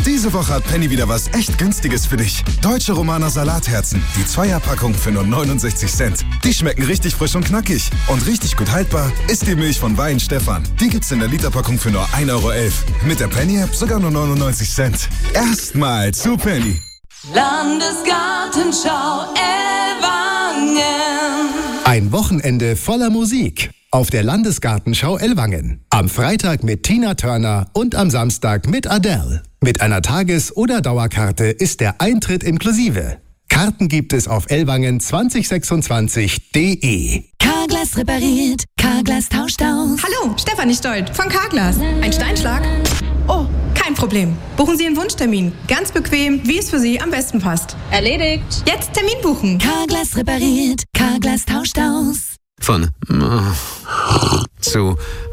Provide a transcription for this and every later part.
Diese Woche hat Penny wieder was echt Günstiges für dich. Deutsche Romaner Salatherzen. Die Zweierpackung für nur 69 Cent. Die schmecken richtig frisch und knackig. Und richtig gut haltbar ist die Milch von Weihenstephan. Die gibt's in der Literpackung für nur 1,11 Euro. Mit der Penny-App sogar nur 99 Cent. Erstmal zu Penny. Landesgartenschau Ellwangen. Ein Wochenende voller Musik auf der Landesgartenschau Ellwangen. Am Freitag mit Tina Turner und am Samstag mit Adele. Mit einer Tages- oder Dauerkarte ist der Eintritt inklusive. Karten gibt es auf ellwangen2026.de. Carglass repariert, Carglass tauscht aus. Hallo, Stefanie Stolt von Carglass. Ein Steinschlag? Oh, kein Problem. Buchen Sie Ihren Wunschtermin. Ganz bequem, wie es für Sie am besten passt. Erledigt. Jetzt Termin buchen. Carglass repariert, Carglass tauscht aus. Von zu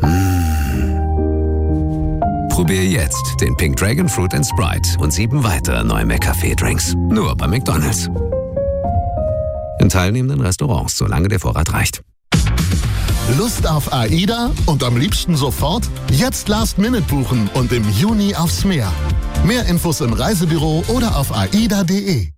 Probier jetzt den Pink Dragon Fruit & Sprite und 7 weitere neue McCafé-Drinks. Nur bei McDonald's. In teilnehmenden Restaurants, solange der Vorrat reicht. Lust auf AIDA und am liebsten sofort? Jetzt Last Minute buchen und im Juni aufs Meer. Mehr Infos im Reisebüro oder auf aida.de.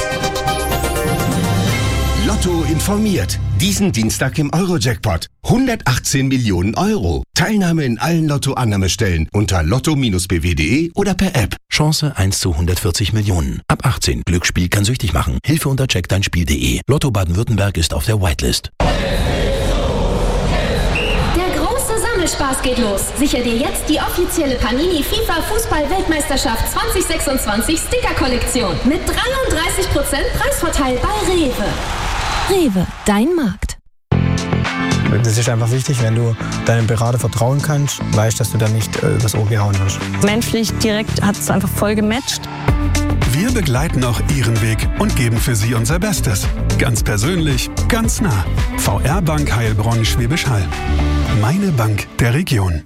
Lotto informiert. Diesen Dienstag im Euro-Jackpot. 118 Millionen Euro. Teilnahme in allen Lotto-Annahmestellen unter lotto-bw.de oder per App. Chance 1 zu 140 Millionen. Ab 18. Glücksspiel kann süchtig machen. Hilfe unter checkdeinspiel.de. Lotto Baden-Württemberg ist auf der Whitelist. Der große Sammelspaß geht los. Sicher dir jetzt die offizielle Panini FIFA Fußball-Weltmeisterschaft 2026 Sticker-Kollektion. Mit 33% Preisvorteil bei Rewe. Rewe, dein Markt. Das ist einfach wichtig, wenn du deinem Berater vertrauen kannst, weißt, dass du da nicht übers Ohr gehauen wirst. Menschlich direkt hat es einfach voll gematcht. Wir begleiten auch Ihren Weg und geben für Sie unser Bestes. Ganz persönlich, ganz nah. VR Bank Heilbronn Schwäbisch Hall. Meine Bank der Region.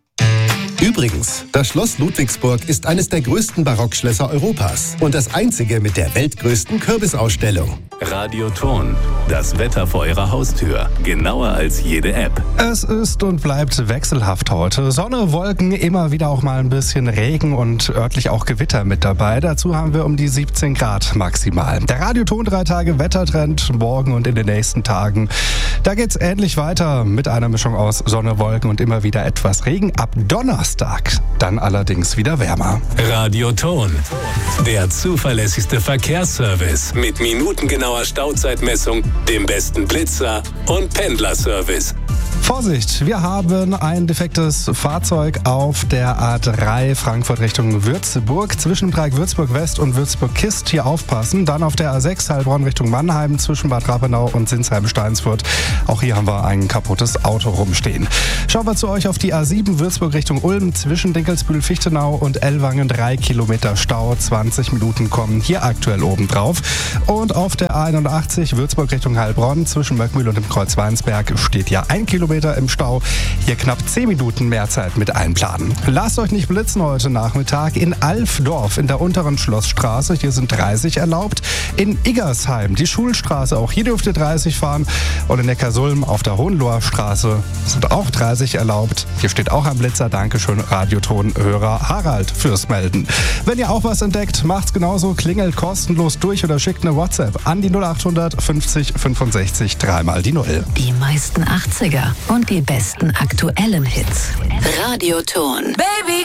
Übrigens, das Schloss Ludwigsburg ist eines der größten Barockschlösser Europas und das einzige mit der weltgrößten Kürbisausstellung. Radioton, das Wetter vor Ihrer Haustür. Genauer als jede App. Es ist und bleibt wechselhaft heute. Sonne, Wolken, immer wieder auch mal ein bisschen Regen und örtlich auch Gewitter mit dabei. Dazu haben wir um die 17 Grad maximal. Der Radioton 3 Tage Wettertrend morgen und in den nächsten Tagen. Da geht's ähnlich weiter mit einer Mischung aus Sonne, Wolken und immer wieder etwas Regen. Ab Donnerstag dann allerdings wieder wärmer. Radioton, der zuverlässigste Verkehrsservice mit minutengenauer Stauzeitmessung, dem besten Blitzer und Pendlerservice. Vorsicht, wir haben ein defektes Fahrzeug auf der A3 Frankfurt Richtung Würzburg. Zwischen Dreieck Würzburg West und Würzburg Kist hier aufpassen. Dann auf der A6 Heilbronn Richtung Mannheim zwischen Bad Rappenau und Sinsheim-Steinsfurt. Auch hier haben wir ein kaputtes Auto rumstehen. Schauen wir zu euch auf die A7 Würzburg Richtung Ulm zwischen Dinkelsbühl-Fichtenau und Ellwangen. 3 Kilometer Stau, 20 Minuten kommen hier aktuell oben drauf. Und auf der A81 Würzburg Richtung Heilbronn zwischen Möckmühl und dem Kreuz Weinsberg steht ja 1 Kilometer im Stau. Hier knapp 10 Minuten mehr Zeit mit einplanen. Lasst euch nicht blitzen heute Nachmittag in Alfdorf in der unteren Schlossstraße. Hier sind 30 erlaubt. In Iggersheim die Schulstraße. Auch hier dürft ihr 30 fahren. Und in Neckarsulm auf der Hohenloher Straße sind auch 30 erlaubt. Hier steht auch ein Blitzer. Dankeschön, Radioton-Hörer Harald fürs Melden. Wenn ihr auch was entdeckt, macht's genauso. Klingelt kostenlos durch oder schickt eine WhatsApp an die 0800 50 65 3 mal die 0. Die meisten 80er und die besten aktuellen Hits. Radioton. Baby,